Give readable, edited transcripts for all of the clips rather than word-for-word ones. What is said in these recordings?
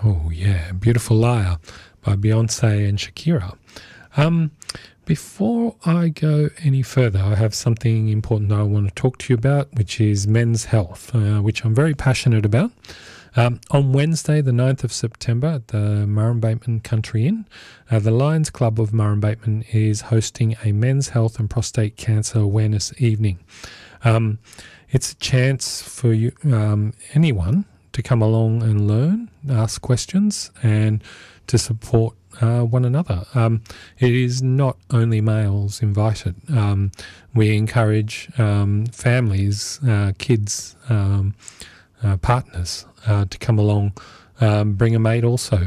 Oh, yeah. Beautiful Liar by Beyonce and Shakira. Before I go any further, I have something important that I want to talk to you about, which is men's health, which I'm very passionate about. On Wednesday, the 9th of September, at the Murrumbateman Country Inn, the Lions Club of Murrumbateman is hosting a men's health and prostate cancer awareness evening. It's a chance for you, anyone to come along and learn, ask questions, and to support one another. It is not only males invited. We encourage families, kids, partners to come along. Bring a mate also.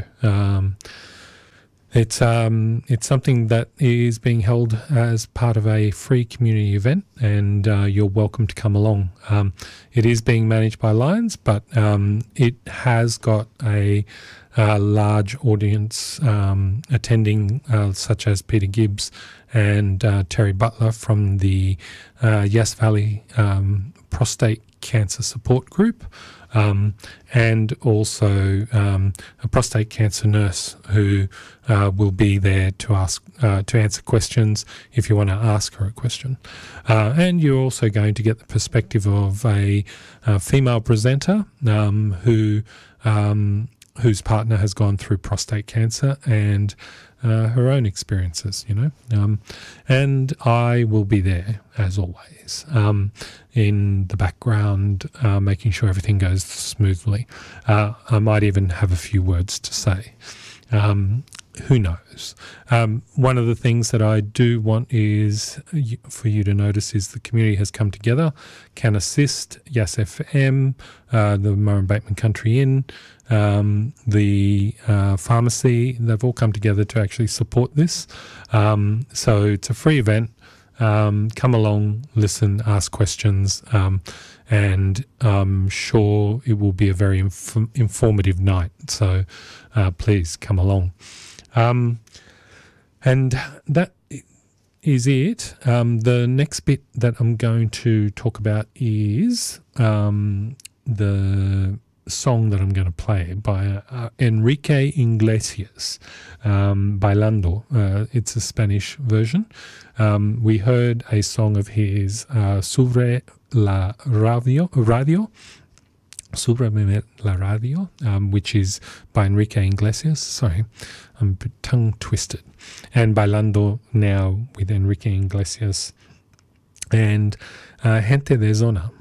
It's something that is being held as part of a free community event, and you're welcome to come along. It is being managed by Lions, but it has got a large audience attending, such as Peter Gibbs and Terry Butler from the Yass Valley Prostate Cancer Support Group. And also a prostate cancer nurse who will be there to answer questions if you want to ask her a question. And you're also going to get the perspective of a female presenter whose partner has gone through prostate cancer and her own experiences, and I will be there as always, in the background, making sure everything goes smoothly. I might even have a few words to say. Who knows? One of the things that I do want is for you to notice is the community has come together, Can Assist, Yass FM, the Murrumbateman Country Inn, the pharmacy. They've all come together to actually support this. So it's a free event. Come along, listen, ask questions, and I'm sure it will be a very informative night. So please come along. And that is it. The next bit that I'm going to talk about is the song that I'm going to play by Enrique Iglesias, Bailando. It's a Spanish version. We heard a song of his, Sobre la Radio, Sobre la Radio, which is by Enrique Iglesias. Sorry, I'm a bit tongue-twisted. And Bailando now with Enrique Iglesias and Gente de Zona.